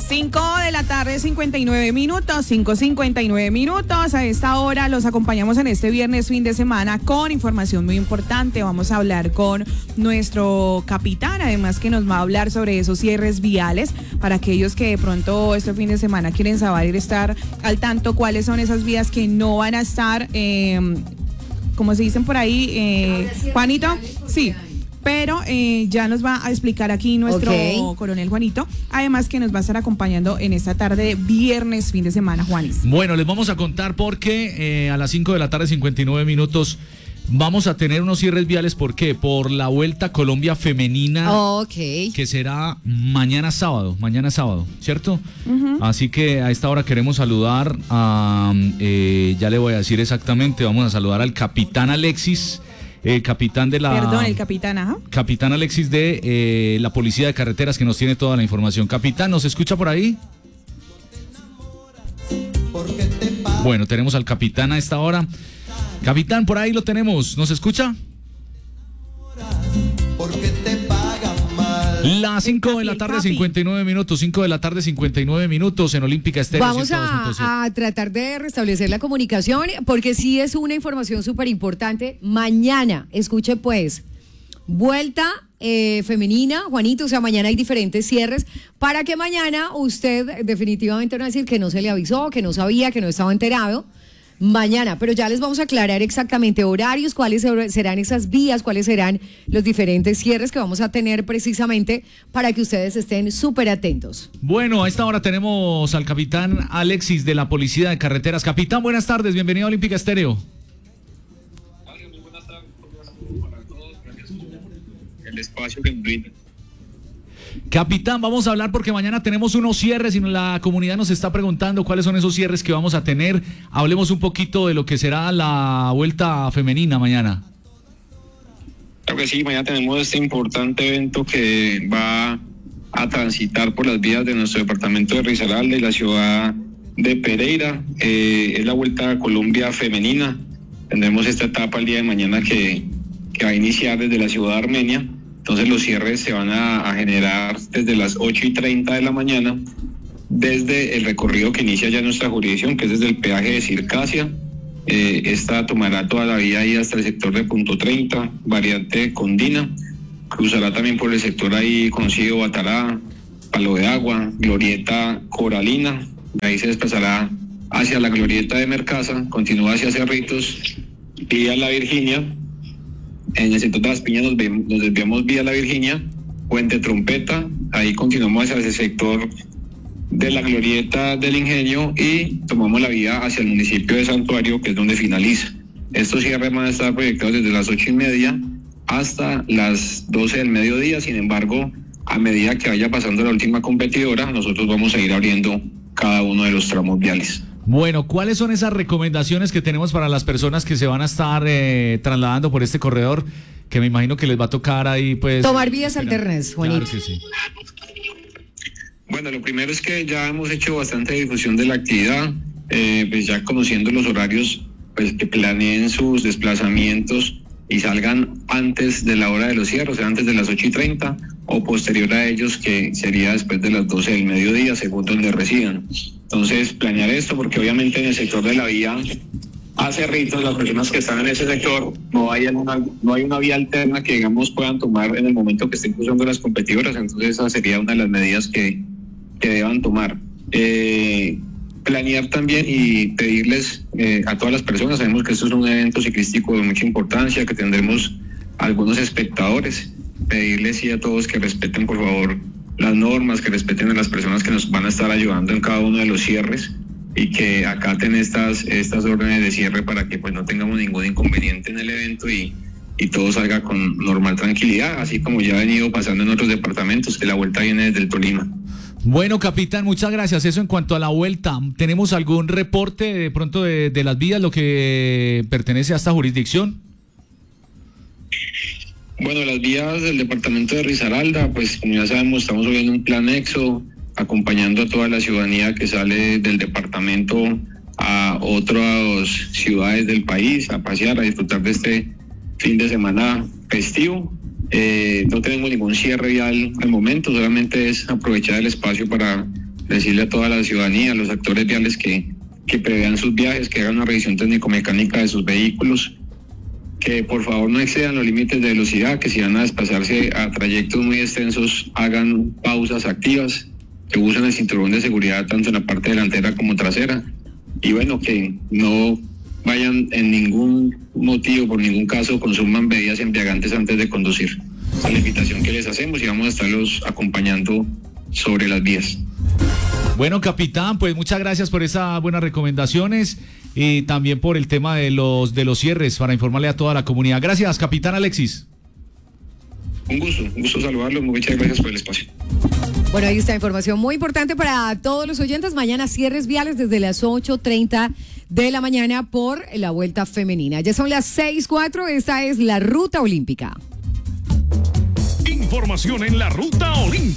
5:59 p.m, 5:59 minutos. A esta hora los acompañamos en este viernes fin de semana con información muy importante. Vamos a hablar con nuestro capitán, además que nos va a hablar sobre esos cierres viales para aquellos que de pronto este fin de semana quieren saber, estar al tanto cuáles son esas vías que no van a estar, como se dicen por ahí, Juanito, sí. Pero ya nos va a explicar aquí nuestro coronel Juanito, además que nos va a estar acompañando en esta tarde viernes, fin de semana, Juanis. Bueno, les vamos a contar porque a las 5:59 p.m, vamos a tener unos cierres viales. ¿Por qué? Por la Vuelta a Colombia Femenina, que será mañana sábado, ¿cierto? Así que a esta hora queremos saludar a, ya le voy a decir exactamente, vamos a saludar al capitán Alexis, capitán de la... Perdón, el capitán, ajá. Capitán Alexis de la Policía de Carreteras, que nos tiene toda la información. Capitán, ¿nos escucha por ahí? Bueno, tenemos al capitán a esta hora. Capitán, por ahí lo tenemos. ¿Nos escucha? Las 5 de la tarde, 59 minutos, 5 de la tarde, 59 minutos en Olímpica Estéreo. Vamos a tratar de restablecer la comunicación, porque sí es una información súper importante. Mañana, escuche pues, Vuelta femenina, Juanito, o sea, mañana hay diferentes cierres, para que mañana usted definitivamente no va a decir que no se le avisó, que no sabía, que no estaba enterado. Mañana, pero ya les vamos a aclarar exactamente horarios, cuáles serán esas vías, cuáles serán los diferentes cierres que vamos a tener precisamente para que ustedes estén súper atentos. Bueno, a esta hora tenemos al capitán Alexis de la Policía de Carreteras. Capitán, buenas tardes, bienvenido a Olímpica Estéreo. Muy buenas tardes para todos, gracias por el espacio que me brindan. Capitán, vamos a hablar porque mañana tenemos unos cierres y la comunidad nos está preguntando cuáles son esos cierres que vamos a tener. Hablemos un poquito de lo que será la Vuelta Femenina mañana. Claro que sí, mañana tenemos este importante evento que va a transitar por las vías de nuestro departamento de Risaralda y la ciudad de Pereira. Es la Vuelta a Colombia Femenina. Tendremos esta etapa el día de mañana que va a iniciar desde la ciudad de Armenia. Entonces los cierres se van a generar desde las 8:30 de la mañana, desde el recorrido que inicia ya nuestra jurisdicción, que es desde el peaje de Circasia. Esta tomará toda la vía ahí hasta el sector de Punto 30, variante Condina. Cruzará también por el sector ahí conocido Batará, Palo de Agua, Glorieta Coralina. De ahí se desplazará hacia la Glorieta de Mercaza, continúa hacia Cerritos y a La Virginia. En el sector de Las Piñas nos desviamos vía La Virginia, Puente Trompeta, ahí continuamos hacia el sector de la Glorieta del Ingenio y tomamos la vía hacia el municipio de Santuario, que es donde finaliza. Estos cierres van a estar proyectados desde las 8:30 hasta las 12 del mediodía. Sin embargo, a medida que vaya pasando la última competidora, nosotros vamos a ir abriendo cada uno de los tramos viales. Bueno, ¿cuáles son esas recomendaciones que tenemos para las personas que se van a estar trasladando por este corredor? Que me imagino que les va a tocar ahí, pues... tomar vías alternas, Juanito. Claro que sí. Bueno, lo primero es que ya hemos hecho bastante difusión de la actividad, pues ya conociendo los horarios, pues que planeen sus desplazamientos y salgan antes de la hora de los cierres, o sea, antes de las 8:30 o posterior a ellos, que sería después de las 12 del mediodía, según donde residan. Entonces, planear esto, porque obviamente en el sector de la vía a Cerritos, las personas que están en ese sector, no hay una vía alterna que, digamos, puedan tomar en el momento que estén cruzando las competidoras. Entonces, esa sería una de las medidas que deban tomar. Planear también y pedirles a todas las personas, sabemos que esto es un evento ciclístico de mucha importancia, que tendremos algunos espectadores, pedirles sí a todos que respeten por favor las normas, que respeten a las personas que nos van a estar ayudando en cada uno de los cierres y que acaten estas órdenes de cierre para que pues no tengamos ningún inconveniente en el evento y todo salga con normal tranquilidad, así como ya ha venido pasando en otros departamentos, que la vuelta viene desde el Tolima. Bueno, capitán, muchas gracias. Eso en cuanto a la vuelta. ¿Tenemos algún reporte de pronto de las vías, lo que pertenece a esta jurisdicción? Bueno, las vías del departamento de Risaralda, pues como ya sabemos, estamos subiendo un plan Éxodo, acompañando a toda la ciudadanía que sale del departamento a otras ciudades del país, a pasear, a disfrutar de este fin de semana festivo. No tenemos ningún cierre vial al momento, solamente es aprovechar el espacio para decirle a toda la ciudadanía, a los actores viales que prevean sus viajes, que hagan una revisión técnico-mecánica de sus vehículos, que por favor no excedan los límites de velocidad, que si van a desplazarse a trayectos muy extensos hagan pausas activas, que usen el cinturón de seguridad tanto en la parte delantera como trasera, y bueno, que no vayan en ningún motivo, por ningún caso, consuman bebidas embriagantes antes de conducir. Esa es la invitación que les hacemos y vamos a estarlos acompañando sobre las vías. Bueno, capitán, pues muchas gracias por esas buenas recomendaciones y también por el tema de los cierres para informarle a toda la comunidad. Gracias, capitán Alexis. Un gusto saludarlos, muchas gracias por el espacio. Bueno, ahí está información muy importante para todos los oyentes. Mañana cierres viales desde las 8:30 de la mañana por la Vuelta Femenina. Ya son las 6:04, esta es la Ruta Olímpica. Información en la Ruta Olímpica.